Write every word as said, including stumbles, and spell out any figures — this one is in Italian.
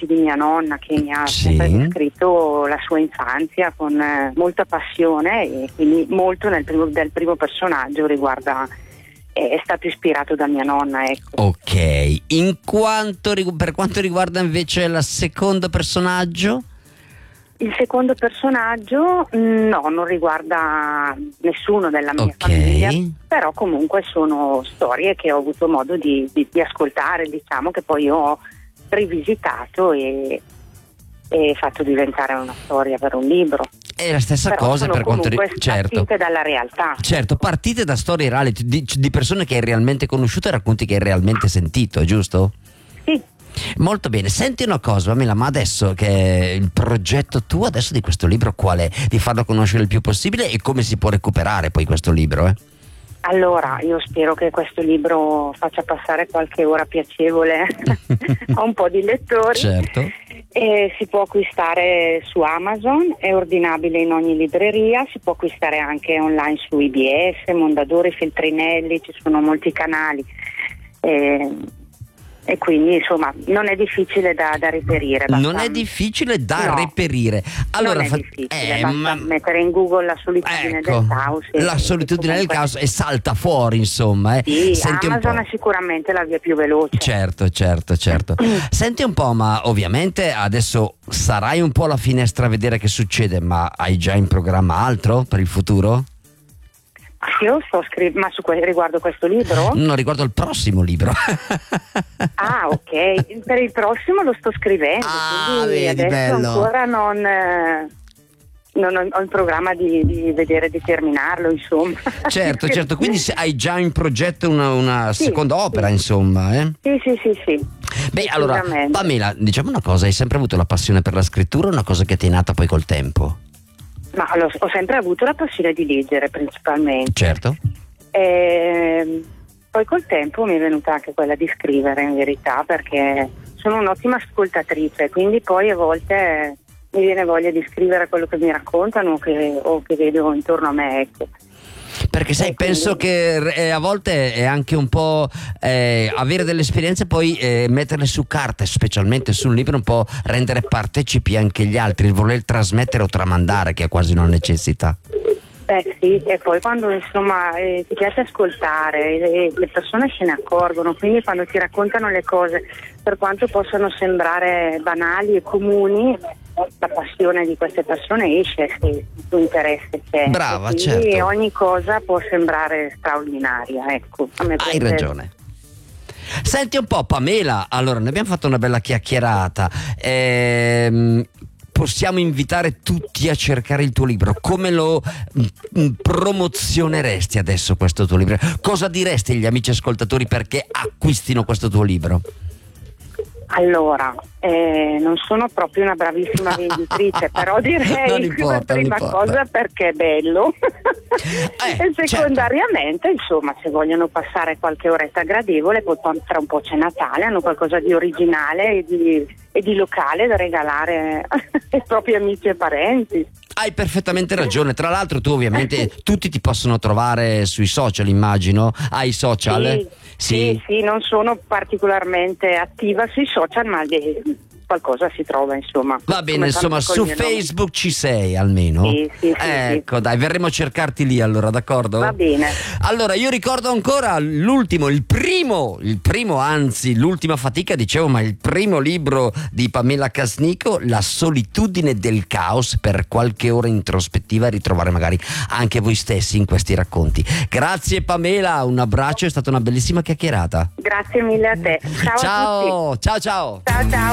racconti di mia nonna, che mi ha Sì. sempre descritto la sua infanzia con eh, molta passione, e quindi molto nel primo, del primo personaggio riguarda, è, è stato ispirato da mia nonna, ecco. Ok, in quanto, rigu- per quanto riguarda invece il secondo personaggio? Il secondo personaggio mh, no, non riguarda nessuno della mia Ok. famiglia, però comunque sono storie che ho avuto modo di, di, di ascoltare, diciamo, che poi io ho rivisitato e, e fatto diventare una storia per un libro. È la stessa Però cosa sono per quanto comunque riguarda. Certo. partite dalla realtà. Certo, partite da storie reali di, di persone che hai realmente conosciuto e racconti che hai realmente sentito, giusto? Sì. Molto bene, senti una cosa Pamela, ma adesso che è il progetto tuo adesso di questo libro qual è? Di farlo conoscere il più possibile, e come si può recuperare poi questo libro? Eh? Allora, io spero che questo libro faccia passare qualche ora piacevole a un po' di lettori. Certo. E si può acquistare su Amazon, è ordinabile in ogni libreria, si può acquistare anche online su I B S, Mondadori, Feltrinelli, ci sono molti canali. E, e quindi insomma non è difficile da, da reperire. Basta, non è difficile da no, reperire. Allora, non è fa- difficile, eh, basta ma- mettere in Google la solitudine ecco, del caos. e- la solitudine e del comunque- caos e salta fuori, insomma. Eh. Sì, Senti un Amazon po'. è sicuramente la via più veloce. Certo, certo, certo. Senti un po', ma ovviamente adesso sarai un po' alla finestra a vedere che succede, ma hai già in programma altro per il futuro? Io sto scrivendo, ma su que- riguardo questo libro? No, riguardo il prossimo libro. Ah, ok. Per il prossimo lo sto scrivendo, Ah, quindi vedi, adesso bello. ancora non, eh, non ho, ho in programma di, di vedere di terminarlo, insomma. Certo, certo, quindi se hai già in progetto una, una Sì, seconda opera, sì. insomma, eh? Sì, sì, sì, sì. Beh, allora, Sicuramente. Pamela, diciamo una cosa, hai sempre avuto la passione per la scrittura o una cosa che ti è nata poi col tempo? Ma lo- ho sempre avuto la passione di leggere principalmente. Certo. E poi col tempo mi è venuta anche quella di scrivere, in verità, perché sono un'ottima ascoltatrice, quindi poi a volte mi viene voglia di scrivere quello che mi raccontano o che, o che vedo intorno a me, ecco. Perché sai, E quindi- penso che eh, a volte è anche un po' eh, avere delle esperienze, poi eh, metterle su carta, specialmente sul libro, un po' rendere partecipi anche gli altri, il voler trasmettere o tramandare, che è quasi una necessità. Beh sì, e poi quando insomma eh, ti piace ascoltare, e le persone se ne accorgono, quindi quando ti raccontano le cose, per quanto possano sembrare banali e comuni, la passione di queste persone esce se il tuo interesse c'è. Brava, E quindi certo. ogni cosa può sembrare straordinaria, ecco. A me Hai piace- ragione. Senti un po', Pamela, allora ne abbiamo fatto una bella chiacchierata. Ehm, possiamo invitare tutti a cercare il tuo libro. Come lo mm, promozioneresti adesso questo tuo libro? Cosa diresti agli amici ascoltatori perché acquistino questo tuo libro? Allora, eh, non sono proprio una bravissima venditrice, però direi Non importa, per prima non importa. cosa perché è bello Eh, e secondariamente, insomma, se vogliono passare qualche oretta gradevole, poi qua- tra un po' c'è Natale, hanno qualcosa di originale e di, e di locale da regalare ai propri amici e parenti. Hai perfettamente ragione. Tra l'altro tu ovviamente tutti ti possono trovare sui social, immagino. Hai social? Sì, sì, sì, non sono particolarmente attiva sui social, ma eh, qualcosa si trova, insomma. Va bene, Come insomma, tanto su col mio nome. Facebook ci sei almeno. Sì, sì, sì, ecco, dai, verremo a cercarti lì allora, d'accordo? Va bene. Allora, io ricordo ancora l'ultimo, il primo, il primo, anzi, l'ultima fatica, dicevo, ma il primo libro di Pamela Casnico, La solitudine del caos, per qualche ora introspettiva e ritrovare magari anche voi stessi in questi racconti. Grazie Pamela, un abbraccio, è stata una bellissima chiacchierata. Grazie mille a te. Ciao, a tutti. Ciao, ciao, ciao. Ciao, ciao.